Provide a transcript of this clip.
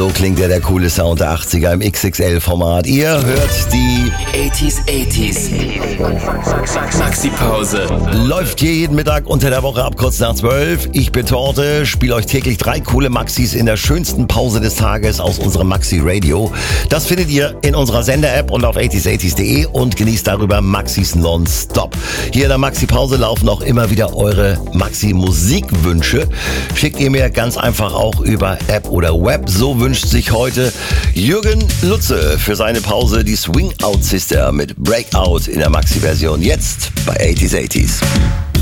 So klingt ja der coole Sound der 80er im XXL-Format. Ihr hört die 80s. Maxi-Pause. Läuft hier jeden Mittag unter der Woche ab kurz nach 12. Ich bin Torte, spiele euch täglich 3 coole Maxis in der schönsten Pause des Tages aus unserem Maxi Radio. Das findet ihr in unserer Sender-App und auf 80s80s.de und genießt darüber Maxis nonstop. Hier in der Maxi-Pause laufen auch immer wieder eure Maxi-Musikwünsche. Schickt ihr mir ganz einfach auch über App oder Web. So wünscht sich heute Jürgen Lutze für seine Pause die Swing Out Sister mit Breakout in der Maxi-Version. Jetzt bei 80s80s.